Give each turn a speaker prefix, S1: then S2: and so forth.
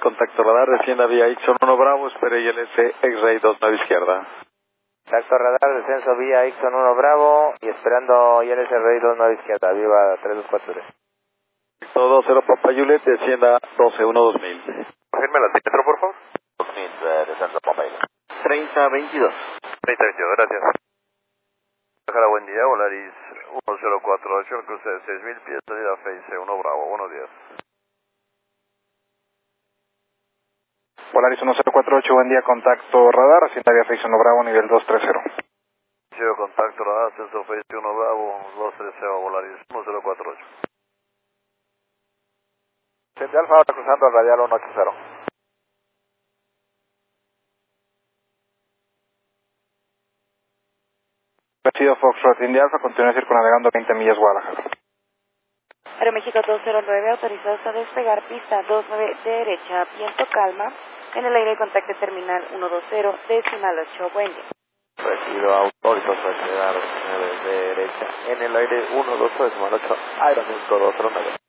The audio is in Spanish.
S1: contacto radar, descienda vía Ixon 1 Bravo, espere ILS X-Ray 29 izquierda.
S2: Contacto radar, descenso vía Ixon 1 Bravo y esperando ILS X-Ray 29 izquierda, viva 3243.
S1: Todo 0 Papa Juliet, descienda 12-1-2000.
S2: Confirme el altímetro, por favor.
S3: 2000, descenso Papa Juliet.
S4: 3022.
S2: 3022, gracias. Bajara, buen día, Volaris 1048, el cruce de 6000 pies, salida Face 1 Bravo, buenos días.
S5: Volaris 1048, buen día, contacto radar, hacienda vía Face 1 Bravo, nivel 230.
S2: Sí, contacto radar, ascenso Face 1 Bravo, 230, Volaris 1048. Centro Alfa, ahora cruzando al radial 180.
S5: Recibido Foxtrot India Alfa, continúa circunavegando 20 millas Guadalajara.
S6: Aeroméxico 209, autorizado a despegar pista 29 derecha, viento calma, en el aire contacto terminal 120, decimal 8, buen día.
S3: Recibido autorizado a despegar 9 derecha, en el aire 128, decimal 8, Aeroméxico 209.